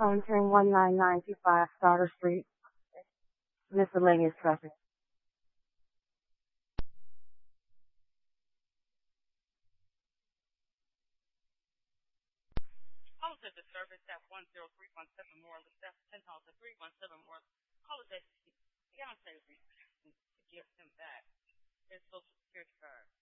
Entering 19925 Starter Street, miscellaneous traffic. Apologize to service at 10317 Moreland, that's 10,317 Moreland. Apologize to Beyonce to give him back his social security card.